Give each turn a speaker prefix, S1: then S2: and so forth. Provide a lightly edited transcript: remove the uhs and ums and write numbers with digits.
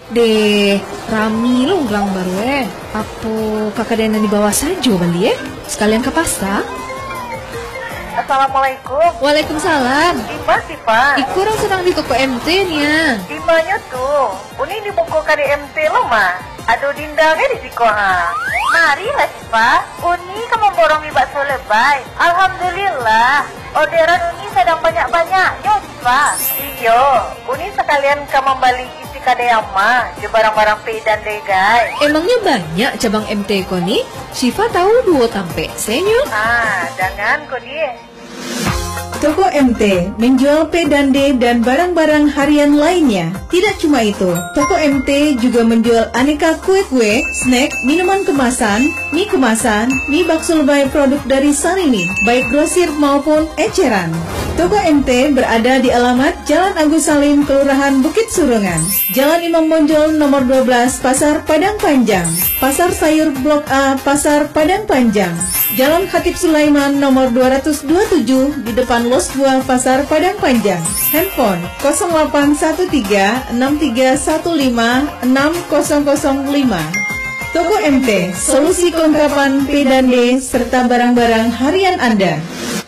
S1: De, rami lo ulang baru Apa kakak dana di bawah saja bali sekalian ke pasar?
S2: Assalamualaikum.
S1: Waalaikumsalam.
S2: Ima sih Pak.
S1: Iku orang sedang di toko MT nya.
S2: Dimanya tuh? Uni di buku kadi MT lo mah. Aduh dindangnya di siko ha. Mari lah sih Pak. Uni kamu borong di bakso lebay. Alhamdulillah. Orderan Uni sedang banyak-banyaknya sih Pak. Iyo, Uni sekalian kamu balik isi kadeyama di barang-barang pedan deh guys.
S1: Emangnya banyak cabang MT ko nih? Syifa tahu dua tampe senyo.
S2: Jangan kok dia.
S3: Toko MT menjual pedande dan barang-barang harian lainnya. Tidak cuma itu, toko MT juga menjual aneka kue-kue, snack, minuman kemasan, mie bakso lebay produk dari Sarini, baik grosir maupun eceran. Toko MT berada di alamat Jalan Agus Salim, Kelurahan Bukit Surungan, Jalan Imam Bonjol nomor 12, Pasar Padang Panjang, Pasar Sayur Blok A, Pasar Padang Panjang, Jalan Khatib Sulaiman nomor 227 di depan Los 2 Pasar Padang Panjang. Handphone 0813-6315-6005. Toko MT, solusi kelengkapan pedande serta barang-barang harian Anda.